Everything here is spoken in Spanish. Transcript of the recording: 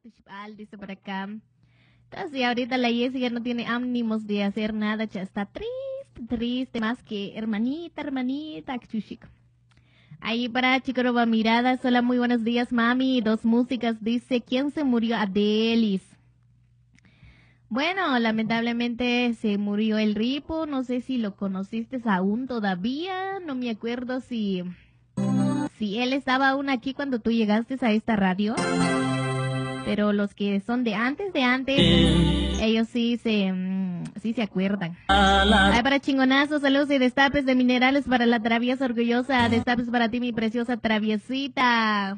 Tuxipal, dice por acá. Entonces, ahorita la Jessica no tiene ánimos de hacer nada, ya está triste, más que hermanita, chuchico. Ahí para Chicoroba Miradas, hola, muy buenos días, mami. Dos músicas, dice, ¿quién se murió? Adelis. Bueno, lamentablemente se murió el Ripo, no sé si lo conociste aún todavía, no me acuerdo si él estaba aún aquí cuando tú llegaste a esta radio, pero los que son de antes, ellos sí se acuerdan. Ay, para chingonazos, saludos y destapes de minerales para la traviesa orgullosa, destapes para ti mi preciosa traviesita.